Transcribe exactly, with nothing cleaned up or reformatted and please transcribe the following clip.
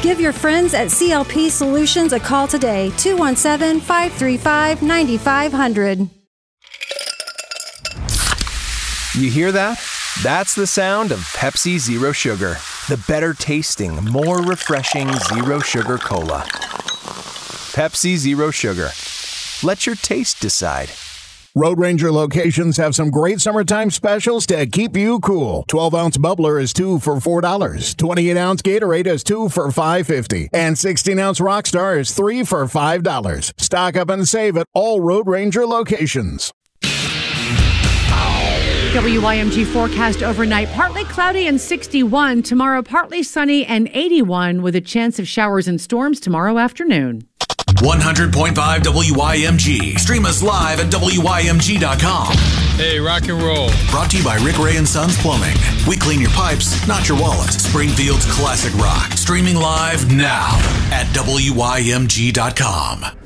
Give your friends at C L P Solutions a call today, two one seven, five three five, nine five zero zero. You hear that? That's the sound of Pepsi Zero Sugar. The better tasting, more refreshing Zero Sugar Cola. Pepsi Zero Sugar. Let your taste decide. Road Ranger locations have some great summertime specials to keep you cool. twelve ounce bubbler is two for four dollars. twenty-eight ounce Gatorade is two for five fifty. And sixteen ounce Rockstar is three for five dollars. Stock up and save at all Road Ranger locations. W Y M G forecast overnight, partly cloudy and sixty-one. Tomorrow, partly sunny and eighty-one with a chance of showers and storms tomorrow afternoon. one hundred point five W Y M G. Stream us live at W Y M G dot com. Hey, rock and roll. Brought to you by Rick Ray and Sons Plumbing. We clean your pipes, not your wallet. Springfield's classic rock. Streaming live now at W Y M G dot com.